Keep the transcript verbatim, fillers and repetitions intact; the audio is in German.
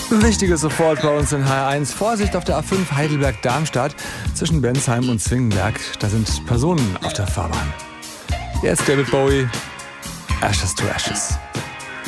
Wichtiges sofort bei uns in H R eins. Vorsicht auf der A fünf Heidelberg-Darmstadt zwischen Bensheim und Zwingenberg. Da sind Personen auf der Fahrbahn. Jetzt David Bowie, Ashes to Ashes.